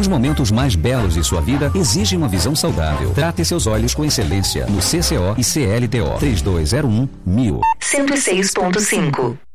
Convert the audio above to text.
Os momentos mais belos de sua vida exigem uma visão saudável. Trate seus olhos com excelência no CCO e CLTO. 3201-1000. 106.5.